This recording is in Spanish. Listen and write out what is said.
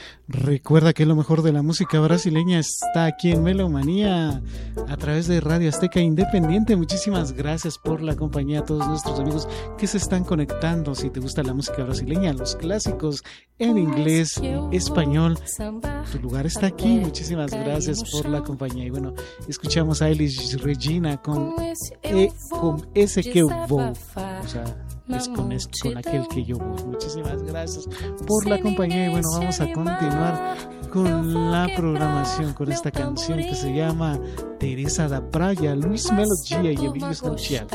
Recuerda que lo mejor de la música brasileña está aquí en Melomanía a través de Radio Azteca Independiente. Muchísimas gracias por la compañía a todos nuestros amigos que se están conectando. Si te gusta la música brasileña, los clásicos en inglés, español, tu lugar está aquí. Muchísimas gracias por la compañía. Y bueno, escuchamos a Elis Regina con ese que eu vou. O sea, es con aquel que yo voy. Muchísimas gracias por la compañía. Y bueno, vamos a continuar con la programación con esta canción que se llama Teresa da Praia, Luis Melodia y Emilio Santiago.